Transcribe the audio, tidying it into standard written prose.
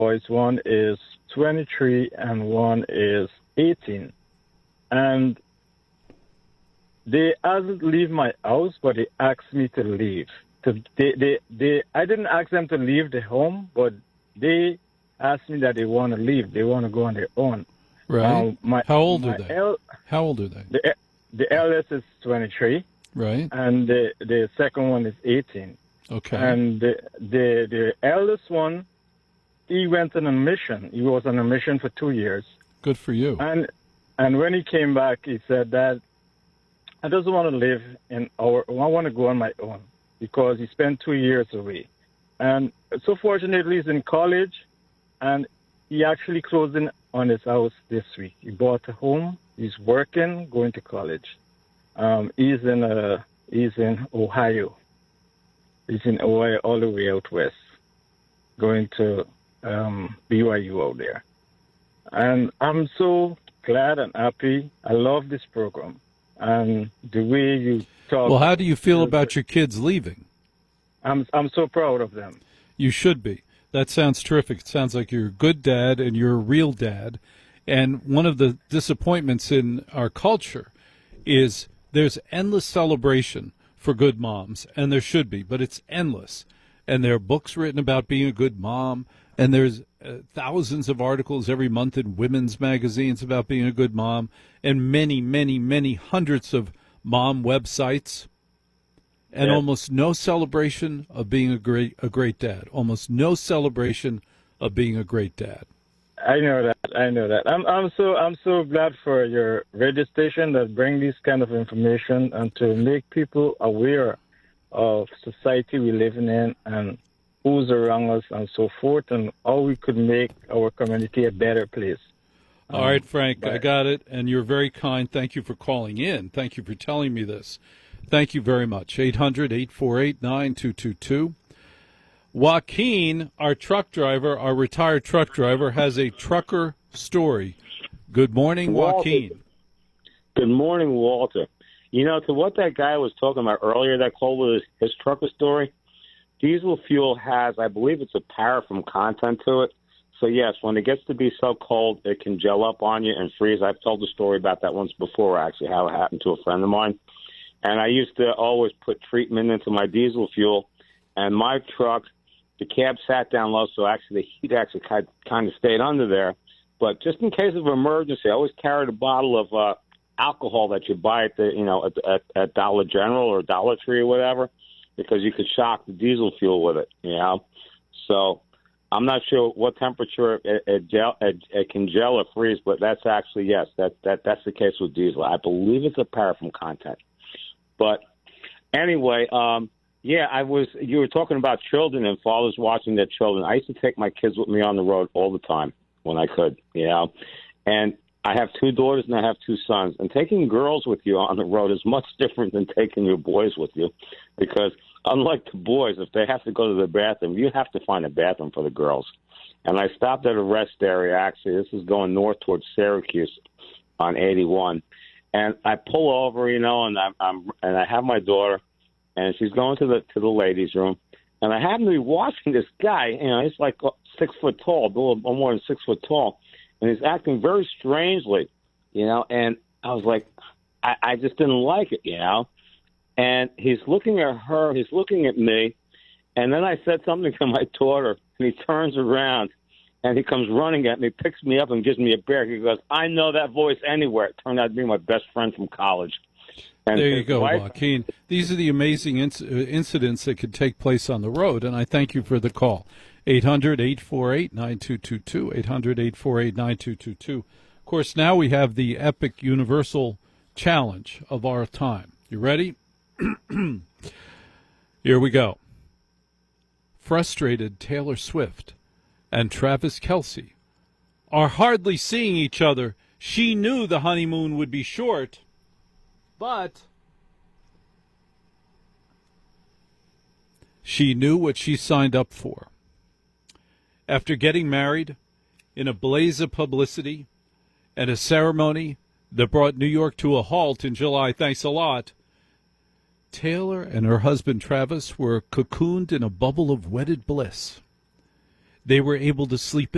boys. One is 23 and one is 18. And they hasn't leave my house, but they asked me to leave. I didn't ask them to leave the home, but they asked me that they want to leave. They want to go on their own. Right. How old are they? How old are they? The eldest is 23. Right. And the second one is 18. Okay. And the eldest one, he went on a mission. He was on a mission for 2 years. Good for you. And when he came back, he said that I just want to live I want to go on my own because he spent 2 years away. And so fortunately, he's in college, and he actually closed in on his house this week. He bought a home. He's working, going to college. He's in Ohio. He's in Ohio all the way out west, going to BYU out there. And I'm so glad and happy. I love this program. And the way you talk. Well, how do you feel about your kids leaving? I'm so proud of them. You should be. That sounds terrific. It sounds like you're a good dad and you're a real dad. And one of the disappointments in our culture is there's endless celebration for good moms, and there should be, but it's endless. And there are books written about being a good mom, and there's thousands of articles every month in women's magazines about being a good mom, and many, many, many hundreds of mom websites, and almost no celebration of being a great dad. Almost no celebration of being a great dad. I know that. I'm so glad for your radio station that bring this kind of information and to make people aware of society we're living in and who's around us and so forth, and how we could make our community a better place. All right, Frank, I got it, and you're very kind. Thank you for calling in. Thank you for telling me this. Thank you very much. 800-848-9222. Joaquin, our retired truck driver, has a trucker story. Good morning, Joaquin. Good morning, Walter. You know, to what that guy was talking about earlier, that called with his trucker story, diesel fuel has, I believe it's a paraffin content to it. So, yes, when it gets to be so cold, it can gel up on you and freeze. I've told the story about that once before, actually, how it happened to a friend of mine. And I used to always put treatment into my diesel fuel. And my truck, the cab sat down low, so actually the heat actually kind of stayed under there. But just in case of emergency, I always carried a bottle of alcohol that you buy at at Dollar General or Dollar Tree or whatever, because you could shock the diesel fuel with it, you know. So I'm not sure what temperature it can gel or freeze, but that's actually, yes, that's the case with diesel. I believe it's a paraffin content. But anyway, you were talking about children and fathers watching their children. I used to take my kids with me on the road all the time when I could, you know. And I have 2 daughters and I have 2 sons. And taking girls with you on the road is much different than taking your boys with you, because unlike the boys, if they have to go to the bathroom, you have to find a bathroom for the girls. And I stopped at a rest area. Actually, this is going north towards Syracuse on 81. And I pull over, you know, and I have my daughter, and she's going to the ladies' room, and I happen to be watching this guy. You know, he's like 6 foot tall, a little more than 6 foot tall, and he's acting very strangely, you know. And I was like, I just didn't like it, you know. And he's looking at her, he's looking at me, and then I said something to my daughter, and he turns around. And he comes running at me, picks me up, and gives me a bear. He goes, "I know that voice anywhere." It turned out to be my best friend from college. And there you go, Joaquin. These are the amazing incidents that could take place on the road, and I thank you for the call. 800-848-9222, 800-848-9222. Of course, now we have the epic universal challenge of our time. You ready? Here we go. Frustrated Taylor Swift and Travis Kelce are hardly seeing each other. She knew the honeymoon would be short, but she knew what she signed up for. After getting married in a blaze of publicity and a ceremony that brought New York to a halt in July, thanks a lot, Taylor and her husband Travis were cocooned in a bubble of wedded bliss. They were able to sleep